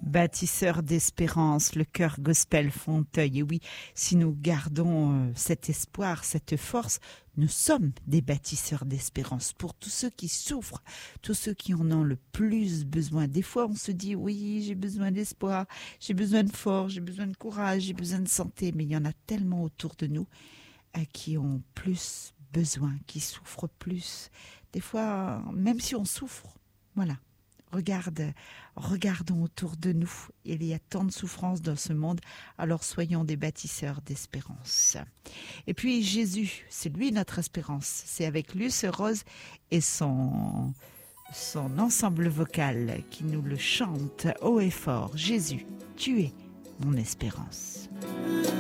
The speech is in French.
Bâtisseurs d'espérance, le cœur gospel Fonteuil. Et oui, si nous gardons cet espoir, cette force, nous sommes des bâtisseurs d'espérance pour tous ceux qui souffrent, tous ceux qui en ont le plus besoin. Des fois, on se dit, oui, j'ai besoin d'espoir, j'ai besoin de force, j'ai besoin de courage, j'ai besoin de santé. Mais il y en a tellement autour de nous qui ont plus besoin, qui souffrent plus. Des fois, même si on souffre, voilà. Regardons autour de nous. Il y a tant de souffrances dans ce monde, alors soyons des bâtisseurs d'espérance. Et puis Jésus, c'est lui notre espérance. C'est avec lui ce Rose et son ensemble vocal qui nous le chante haut et fort. Jésus, tu es mon espérance.